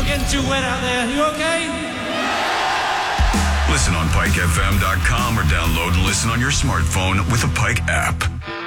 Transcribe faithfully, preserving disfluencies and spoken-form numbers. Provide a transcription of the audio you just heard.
not getting too wet out there. You okay? Listen on Pike F M dot com or download and listen on your smartphone with the Pike app.